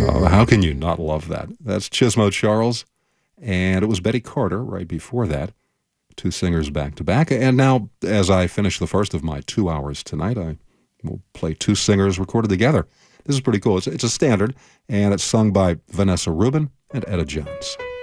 How can you not love that? That's Chismo Charles, and it was Betty Carter right before that. Two singers back to back. And now, as I finish the first of my 2 hours tonight, I will play two singers recorded together. This is pretty cool. It's a standard, and it's sung by Vanessa Rubin and Etta Jones.